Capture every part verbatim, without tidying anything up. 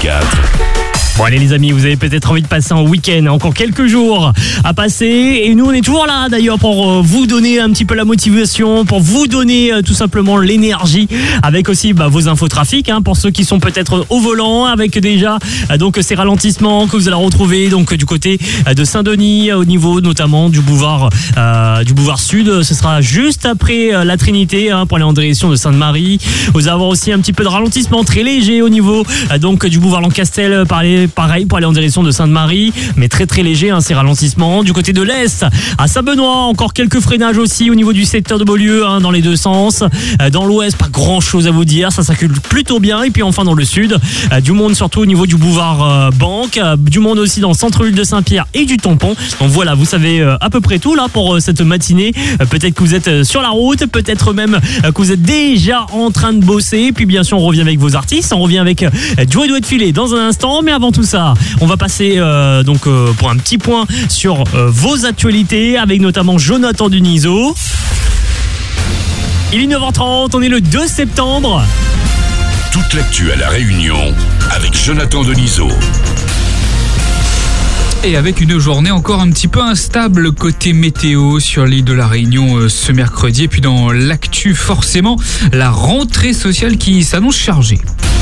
vingt-quatre. Bon allez les amis, vous avez peut-être envie de passer un week-end, encore quelques jours à passer et nous on est toujours là d'ailleurs pour euh, vous donner un petit peu la motivation, pour vous donner euh, tout simplement l'énergie avec aussi bah, vos infos trafic hein, pour ceux qui sont peut-être au volant avec déjà euh, donc ces ralentissements que vous allez retrouver donc du côté euh, de Saint-Denis au niveau notamment du boulevard euh, du boulevard Sud, ce sera juste après euh, la Trinité hein, pour aller en direction de Sainte-Marie. Vous allez avoir aussi un petit peu de ralentissement très léger au niveau euh, donc du boulevard Lancastel par les pareil pour aller en direction de Sainte-Marie, mais très très léger hein, ces ralentissements. Du côté de l'Est, à Saint-Benoît, encore quelques freinages aussi au niveau du secteur de Beaulieu hein, dans les deux sens. Dans l'Ouest, pas grand chose à vous dire, ça circule plutôt bien. Et puis enfin dans le Sud, du monde surtout au niveau du boulevard Banque, du monde aussi dans le centre-ville de Saint-Pierre et du Tampon. Donc voilà, vous savez à peu près tout là pour cette matinée. Peut-être que vous êtes sur la route, peut-être même que vous êtes déjà en train de bosser. Puis bien sûr, on revient avec vos artistes, on revient avec Joey Doit Filer dans un instant, mais avant tout ça, on va passer euh, donc euh, pour un petit point sur euh, vos actualités avec notamment Jonathan Deniso. Il est neuf heures trente, on est le deux septembre. Toute l'actu à La Réunion avec Jonathan Deniso. Et avec une journée encore un petit peu instable côté météo sur l'île de la Réunion euh, ce mercredi. Et puis dans l'actu, forcément, la rentrée sociale qui s'annonce chargée.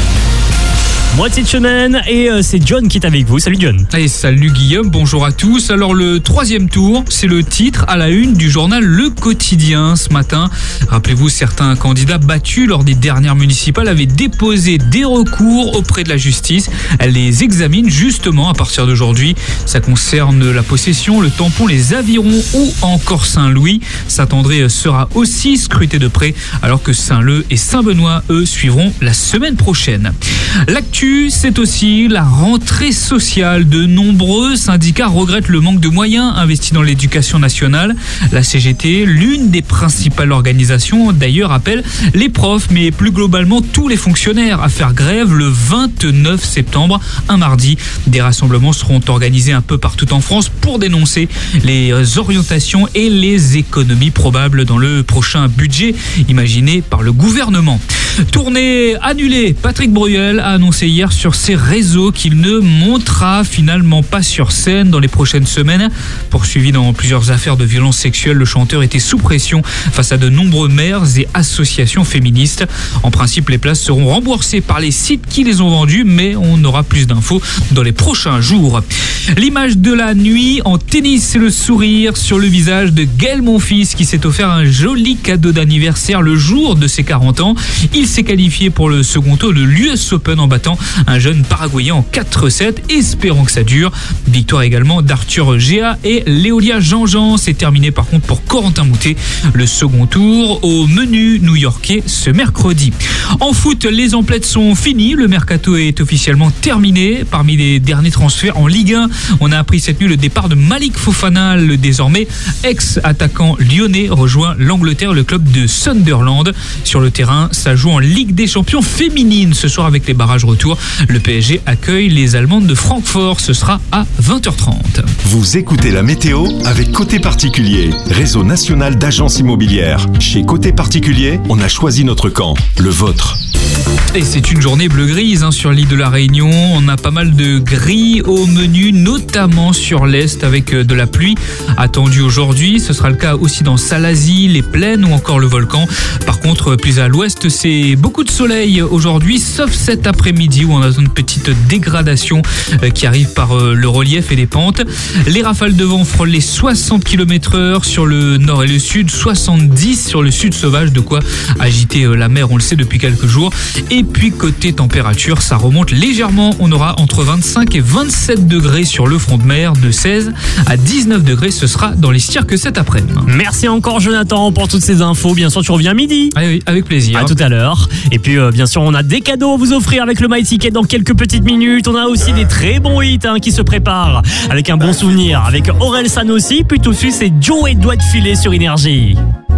Moitié de semaine et euh, c'est John qui est avec vous. Salut John. Et salut Guillaume, bonjour à tous. Alors le troisième tour, c'est le titre à la une du journal Le Quotidien ce matin. Rappelez-vous, certains candidats battus lors des dernières municipales avaient déposé des recours auprès de la justice. Elle les examine justement à partir d'aujourd'hui. Ça concerne la possession, le tampon, les avirons ou encore Saint-Louis. Saint-André sera aussi scruté de près alors que Saint-Leu et Saint-Benoît, eux, suivront la semaine prochaine. L'actu, c'est aussi la rentrée sociale. De nombreux syndicats regrettent le manque de moyens investis dans l'éducation nationale. La C G T, l'une des principales organisations, d'ailleurs appelle les profs, mais plus globalement tous les fonctionnaires à faire grève le vingt-neuf septembre, un mardi. Des rassemblements seront organisés un peu partout en France pour dénoncer les orientations et les économies probables dans le prochain budget imaginé par le gouvernement. Tournée annulée. Patrick Bruel a annoncé hier sur ses réseaux qu'il ne montera finalement pas sur scène dans les prochaines semaines. Poursuivi dans plusieurs affaires de violences sexuelles, le chanteur était sous pression face à de nombreux maires et associations féministes. En principe, les places seront remboursées par les sites qui les ont vendues, mais on aura plus d'infos dans les prochains jours. L'image de la nuit en tennis, c'est le sourire sur le visage de Gaël Monfils qui s'est offert un joli cadeau d'anniversaire le jour de ses quarante ans. Il s'est qualifié pour le second tour de l'U S Open en battant un jeune paraguayen en quatre sept, espérant que ça dure. Victoire également d'Arthur Géa et Léolia Jean-Jean. C'est terminé par contre pour Corentin Moutet. Le second tour au menu new-yorkais ce mercredi. En foot, les emplettes sont finies. Le mercato est officiellement terminé. Parmi les derniers transferts en Ligue un, on a appris cette nuit le départ de Malik Fofana. Le désormais ex-attaquant lyonnais rejoint l'Angleterre, le club de Sunderland. Sur le terrain, ça joue en Ligue des Champions féminine ce soir avec les barrages retour. Le P S G accueille les Allemandes de Francfort. Ce sera à vingt heures trente. Vous écoutez la météo avec Côté Particulier, réseau national d'agences immobilières. Chez Côté Particulier, on a choisi notre camp, le vôtre. Et c'est une journée bleu-grise hein, sur l'île de la Réunion. On a pas mal de gris au menu, notamment sur l'est avec de la pluie attendue aujourd'hui. Ce sera le cas aussi dans Salazie, les plaines ou encore le volcan. Par contre, plus à l'ouest, c'est beaucoup de soleil aujourd'hui, sauf cet après-midi où on a une petite dégradation qui arrive par le relief et les pentes. Les rafales de vent frôlent les soixante kilomètres heure sur le nord et le sud, soixante-dix sur le sud sauvage, de quoi agiter la mer, on le sait depuis quelques jours. Et puis côté température, ça remonte légèrement. On aura entre vingt-cinq et vingt-sept degrés sur le front de mer, de seize à dix-neuf degrés. Ce sera dans les cirques cet après-midi. Merci encore Jonathan pour toutes ces infos. Bien sûr, tu reviens à midi. Ah oui, avec plaisir. À tout à l'heure. Et puis euh, bien sûr, on a des cadeaux à vous offrir avec le My Ticket dans quelques petites minutes. On a aussi des très bons hits hein, qui se préparent avec un bon souvenir avec Aurel San aussi. Puis tout de suite, c'est Joey Doit Filer sur Énergie.